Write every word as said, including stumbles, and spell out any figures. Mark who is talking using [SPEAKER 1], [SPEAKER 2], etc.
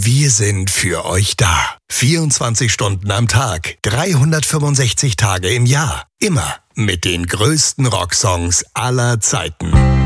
[SPEAKER 1] Wir sind für euch da. vierundzwanzig Stunden am Tag, dreihundertfünfundsechzig Tage im Jahr. Immer mit den größten Rocksongs aller Zeiten.